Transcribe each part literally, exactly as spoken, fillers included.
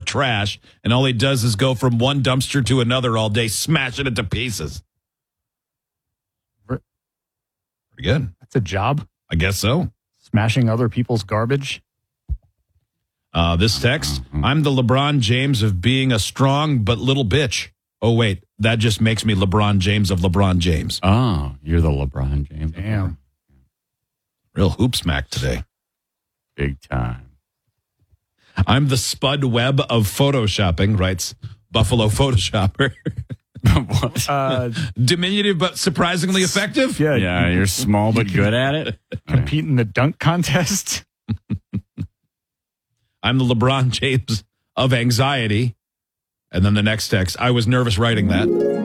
trash, and all he does is go from one dumpster to another all day, smashing it to pieces. Pretty good. That's a job. I guess so. Smashing other people's garbage. Uh, this text, I'm the LeBron James of being a strong but little bitch. Oh, wait, that just makes me LeBron James of LeBron James. Oh, you're the LeBron James. Damn. Real hoop smack today. Big time. I'm the Spud Webb of photoshopping, writes Buffalo Photoshopper. Uh, Diminutive but surprisingly effective? yeah, Yeah, you're small but good at it. compete in the dunk contest. I'm the LeBron James of anxiety. And then the next text, I was nervous writing that.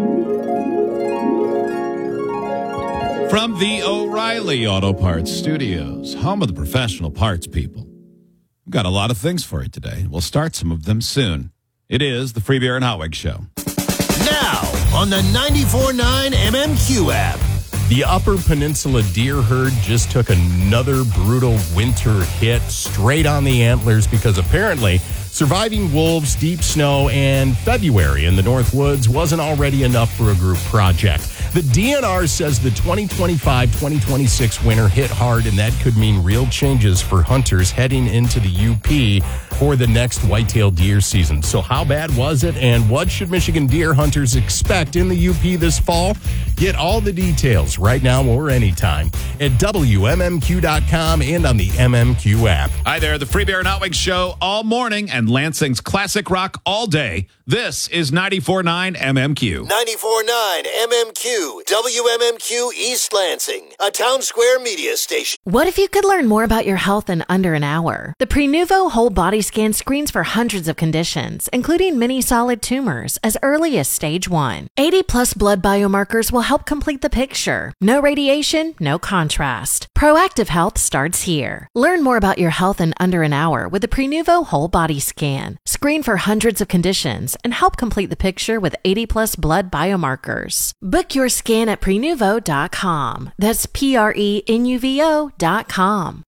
From the O'Reilly Auto Parts Studios, home of the professional parts people. We've got a lot of things for you today. We'll start some of them soon. It is the Free Beer and Hotwig Show. Now on the ninety-four point nine M M Q app. The Upper Peninsula deer herd just took another brutal winter hit straight on the antlers because apparently surviving wolves, deep snow, and February in the North Woods wasn't already enough for a group project. The D N R says the twenty twenty-five twenty twenty-six winter hit hard, and that could mean real changes for hunters heading into the U P for the next whitetail deer season. So how bad was it, and what should Michigan deer hunters expect in the U P this fall? Get all the details right now or anytime at W M M Q dot com and on the M M Q app. Hi there, the Free Beer and Hotwig Show all morning and Lansing's classic rock all day. This is ninety-four point nine M M Q. ninety-four point nine M M Q, W M M Q East Lansing, a Town Square media station. What if you could learn more about your health in under an hour? The Prenuvo Whole Body Scan screens for hundreds of conditions, including many solid tumors, as early as stage one. eighty plus blood biomarkers will help complete the picture. No radiation, no contrast. Proactive health starts here. Learn more about your health in under an hour with the Prenuvo Whole Body Scan. Screen for hundreds of conditions and help complete the picture with eighty plus blood biomarkers. Book your scan at prenuvo dot com. That's P R E N U V O dot com.